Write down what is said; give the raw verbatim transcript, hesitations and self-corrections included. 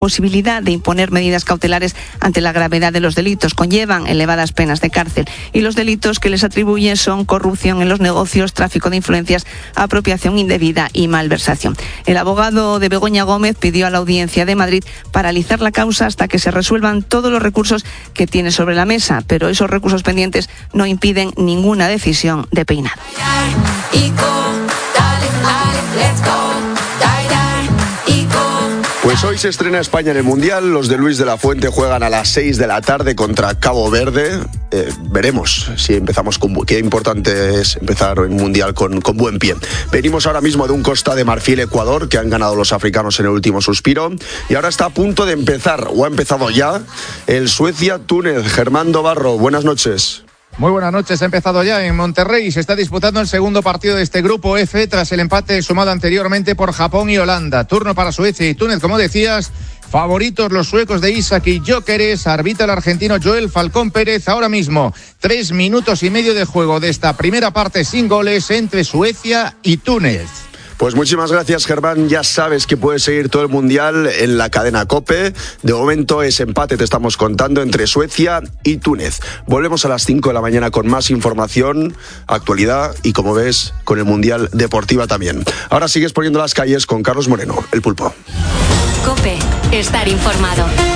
posibilidad de imponer medidas cautelares ante la gravedad de los delitos. Conllevan elevadas penas de cárcel y los delitos que les atribuyen son corrupción en los negocios, tráfico de influencias, apropiación indebida y malversación. El abogado de Begoña Gómez pidió a la Audiencia de Madrid paralizar la causa hasta que se resuelvan todos los recursos que tiene sobre la mesa, pero esos recursos pendientes no impiden ninguna decisión de Peinado. Pues hoy se estrena España en el Mundial. Los de Luis de la Fuente juegan a las seis de la tarde contra Cabo Verde. Eh, veremos si empezamos con... Qué importante es empezar el Mundial con, con buen pie. Venimos ahora mismo de un Costa de Marfil-Ecuador que han ganado los africanos en el último suspiro. Y ahora está a punto de empezar, o ha empezado ya, el Suecia-Túnez. Germán Dobarro, buenas noches. Muy buenas noches, ha empezado ya en Monterrey. Se está disputando el segundo partido de este grupo F tras el empate sumado anteriormente por Japón y Holanda. Turno para Suecia y Túnez, como decías. Favoritos los suecos de Isak y Gyökeres. Arbitra el argentino Joel Falcón Pérez. Ahora mismo, tres minutos y medio de juego de esta primera parte sin goles entre Suecia y Túnez. Pues muchísimas gracias, Germán. Ya sabes que puedes seguir todo el Mundial en la cadena COPE. De momento ese empate te estamos contando entre Suecia y Túnez. Volvemos a las cinco de la mañana con más información, actualidad y, como ves, con el Mundial Deportiva también. Ahora sigues poniendo las calles con Carlos Moreno, el Pulpo. COPE, estar informado.